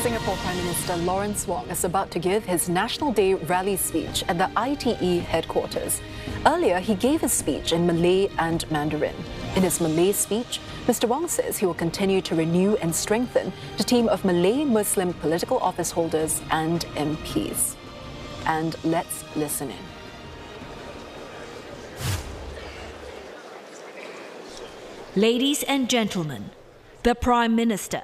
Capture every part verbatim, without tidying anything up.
Singapore Prime Minister Lawrence Wong is about to give his National Day rally speech at the I T E headquarters. Earlier, he gave his speech in Malay and Mandarin. In his Malay speech, Mister Wong says he will continue to renew and strengthen the team of Malay Muslim political office holders and M Ps. And let's listen in. Ladies and gentlemen, the Prime Minister.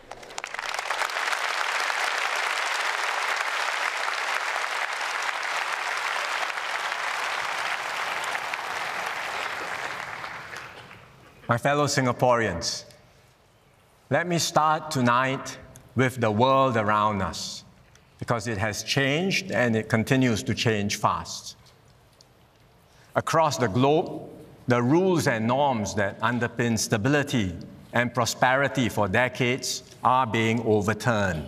My fellow Singaporeans, let me start tonight with the world around us, because it has changed and it continues to change fast. Across the globe, the rules and norms that underpin stability and prosperity for decades are being overturned.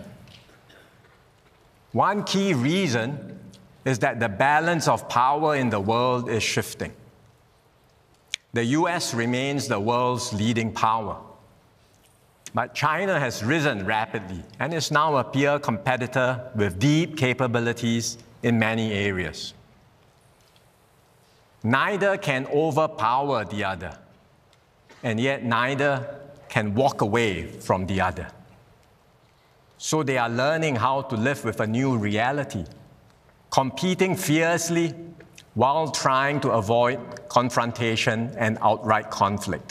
One key reason is that the balance of power in the world is shifting. The U S remains the world's leading power, but China has risen rapidly and is now a peer competitor with deep capabilities in many areas. Neither can overpower the other, and yet neither can walk away from the other. So they are learning how to live with a new reality, competing fiercely while trying to avoid confrontation and outright conflict.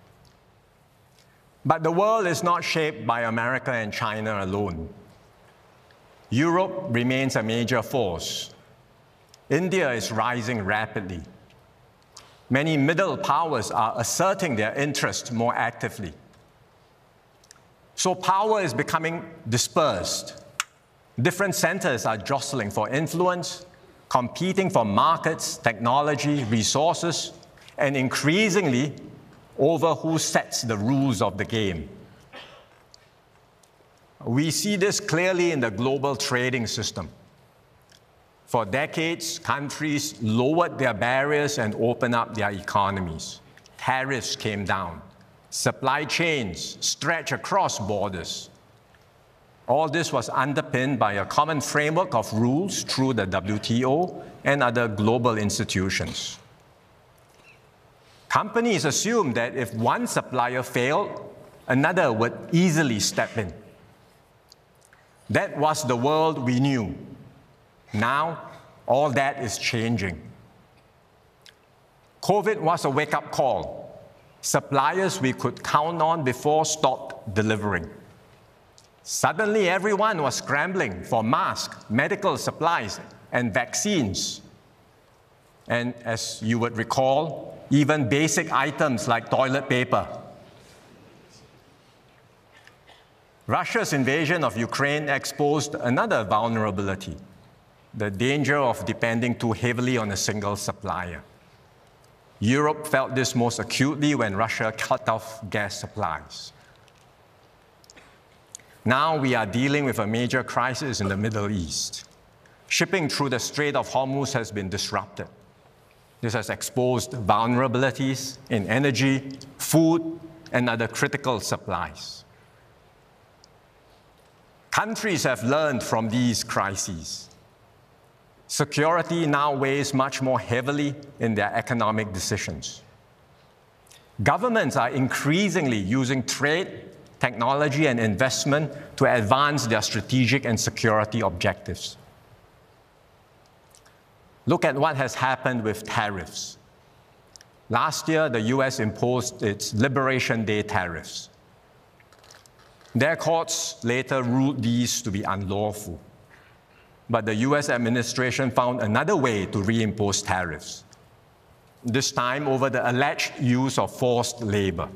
But the world is not shaped by America and China alone. Europe remains a major force. India is rising rapidly. Many middle powers are asserting their interests more actively. So power is becoming dispersed. Different centers are jostling for influence, competing for markets, technology, resources, and increasingly over who sets the rules of the game. We see this clearly in the global trading system. For decades, countries lowered their barriers and opened up their economies. Tariffs came down. Supply chains stretched across borders. All this was underpinned by a common framework of rules through the W T O and other global institutions. Companies assumed that if one supplier failed, another would easily step in. That was the world we knew. Now, all that is changing. COVID was a wake-up call. Suppliers we could count on before stopped delivering. Suddenly, everyone was scrambling for masks, medical supplies, and vaccines. And as you would recall, even basic items like toilet paper. Russia's invasion of Ukraine exposed another vulnerability: the danger of depending too heavily on a single supplier. Europe felt this most acutely when Russia cut off gas supplies. Now we are dealing with a major crisis in the Middle East. Shipping through the Strait of Hormuz has been disrupted. This has exposed vulnerabilities in energy, food, and other critical supplies. Countries have learned from these crises. Security now weighs much more heavily in their economic decisions. Governments are increasingly using trade, technology, and investment to advance their strategic and security objectives. Look at what has happened with tariffs. Last year, the U S imposed its Liberation Day tariffs. Their courts later ruled these to be unlawful. But the U S administration found another way to reimpose tariffs, this time over the alleged use of forced labor.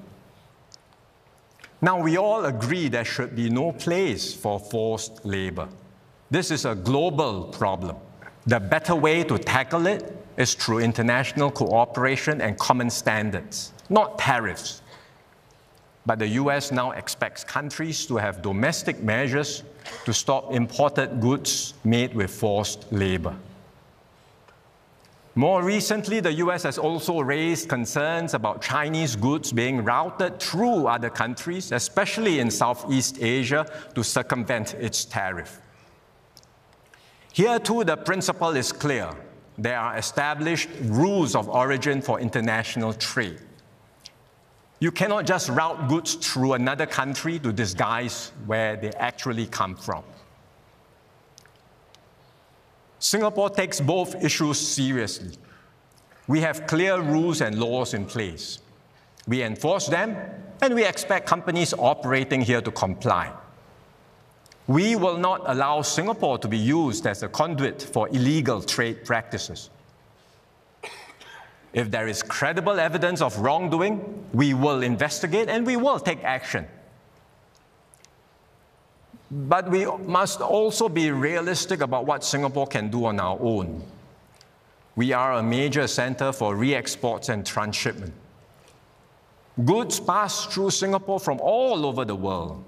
Now, we all agree there should be no place for forced labor. This is a global problem. The better way to tackle it is through international cooperation and common standards, not tariffs. But the U S now expects countries to have domestic measures to stop imported goods made with forced labor. More recently, the U S has also raised concerns about Chinese goods being routed through other countries, especially in Southeast Asia, to circumvent its tariff. Here too, the principle is clear. There are established rules of origin for international trade. You cannot just route goods through another country to disguise where they actually come from. Singapore takes both issues seriously. We have clear rules and laws in place. We enforce them, and we expect companies operating here to comply. We will not allow Singapore to be used as a conduit for illegal trade practices. If there is credible evidence of wrongdoing, we will investigate and we will take action. But we must also be realistic about what Singapore can do on our own. We are a major center for re-exports and transshipment. Goods pass through Singapore from all over the world.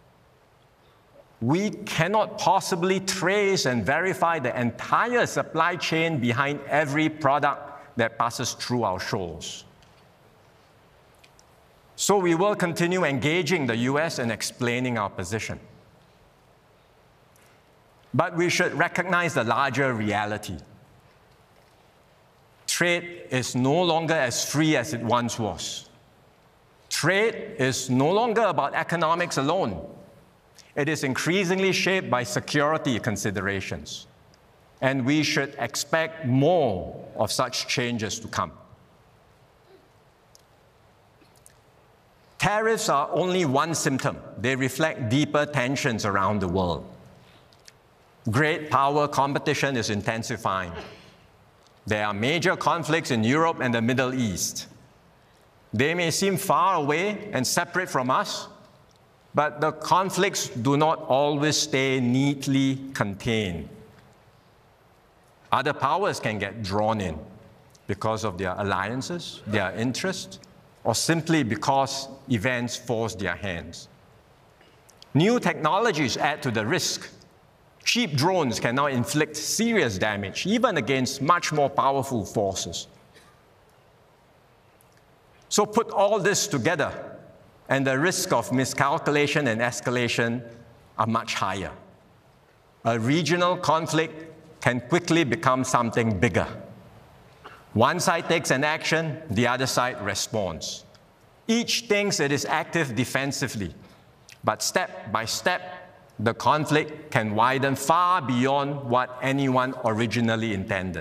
We cannot possibly trace and verify the entire supply chain behind every product that passes through our shores. So we will continue engaging the U S and explaining our position. But we should recognize the larger reality. Trade is no longer as free as it once was. Trade is no longer about economics alone. It is increasingly shaped by security considerations. And we should expect more of such changes to come. Tariffs are only one symptom. They reflect deeper tensions around the world. Great power competition is intensifying. There are major conflicts in Europe and the Middle East. They may seem far away and separate from us, but the conflicts do not always stay neatly contained. Other powers can get drawn in because of their alliances, their interests, or simply because events force their hands. New technologies add to the risk. Cheap drones can now inflict serious damage, even against much more powerful forces. So put all this together, and the risk of miscalculation and escalation are much higher. A regional conflict can quickly become something bigger. One side takes an action, the other side responds. Each thinks it is active defensively, but step by step, the conflict can widen far beyond what anyone originally intended.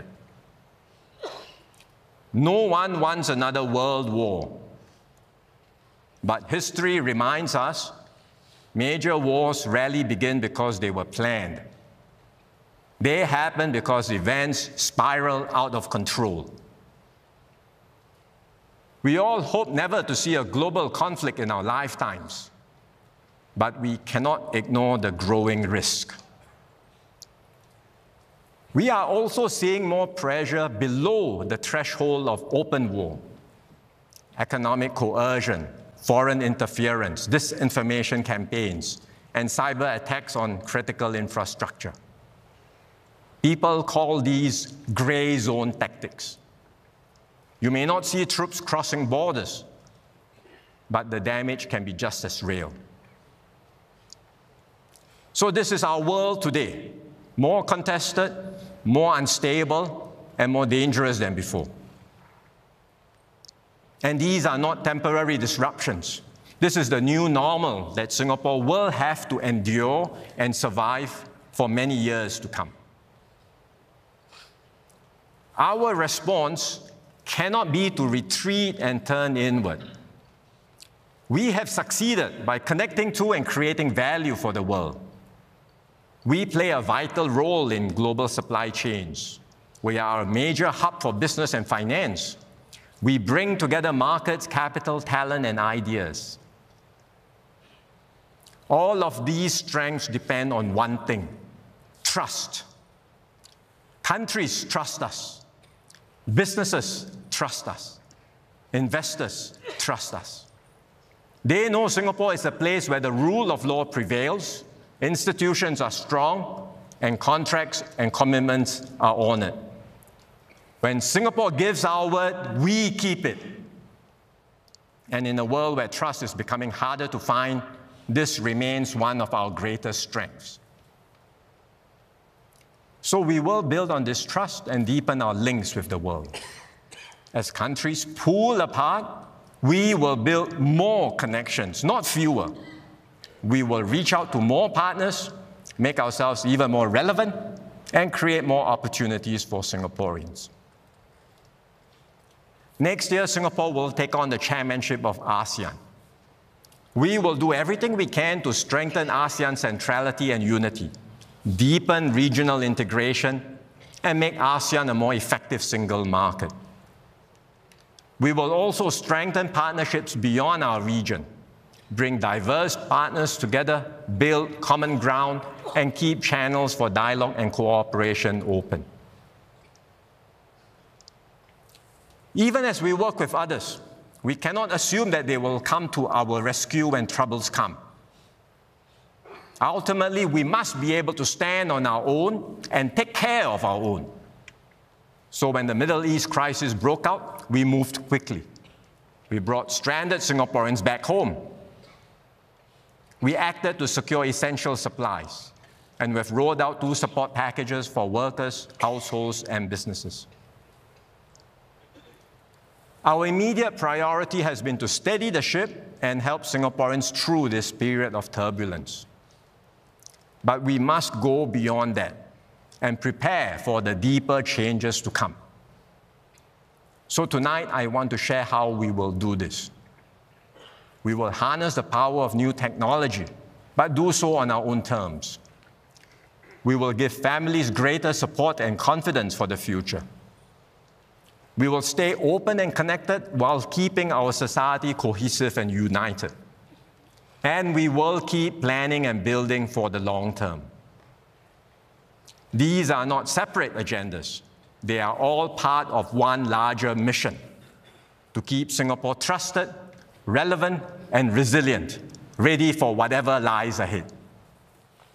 No one wants another world war. But history reminds us, major wars rarely begin because they were planned. They happen because events spiral out of control. We all hope never to see a global conflict in our lifetimes, but we cannot ignore the growing risk. We are also seeing more pressure below the threshold of open war. Economic coercion, foreign interference, disinformation campaigns, and cyber attacks on critical infrastructure. People call these gray zone tactics. You may not see troops crossing borders, but the damage can be just as real. So this is our world today, more contested, more unstable, and more dangerous than before. And these are not temporary disruptions. This is the new normal that Singapore will have to endure and survive for many years to come. Our response cannot be to retreat and turn inward. We have succeeded by connecting to and creating value for the world. We play a vital role in global supply chains. We are a major hub for business and finance. We bring together markets, capital, talent, and ideas. All of these strengths depend on one thing: trust. Countries trust us. Businesses trust us. Investors trust us. They know Singapore is a place where the rule of law prevails, institutions are strong, and contracts and commitments are honored. When Singapore gives our word, we keep it. And in a world where trust is becoming harder to find, this remains one of our greatest strengths. So we will build on this trust and deepen our links with the world. As countries pull apart, we will build more connections, not fewer. We will reach out to more partners, make ourselves even more relevant, and create more opportunities for Singaporeans. Next year, Singapore will take on the chairmanship of ASEAN. We will do everything we can to strengthen ASEAN centrality and unity, deepen regional integration, and make ASEAN a more effective single market. We will also strengthen partnerships beyond our region, bring diverse partners together, build common ground, and keep channels for dialogue and cooperation open. Even as we work with others, we cannot assume that they will come to our rescue when troubles come. Ultimately, we must be able to stand on our own and take care of our own. So when the Middle East crisis broke out, we moved quickly. We brought stranded Singaporeans back home. We acted to secure essential supplies, and we've rolled out two support packages for workers, households, and businesses. Our immediate priority has been to steady the ship and help Singaporeans through this period of turbulence. But we must go beyond that and prepare for the deeper changes to come. So tonight, I want to share how we will do this. We will harness the power of new technology, but do so on our own terms. We will give families greater support and confidence for the future. We will stay open and connected while keeping our society cohesive and united. And we will keep planning and building for the long term. These are not separate agendas. They are all part of one larger mission: to keep Singapore trusted, relevant, and resilient, ready for whatever lies ahead.